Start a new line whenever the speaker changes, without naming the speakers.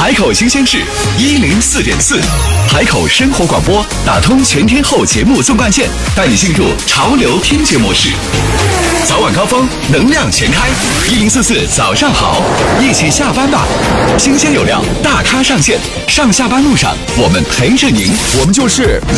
海口新鲜事104.4，海口生活广播打通全天候节目纵贯线，带你进入潮流听觉模式。早晚高峰，能量全开，1044早上好，一起下班吧。新鲜有料，大咖上线，上下班路上我们陪着您，我们就是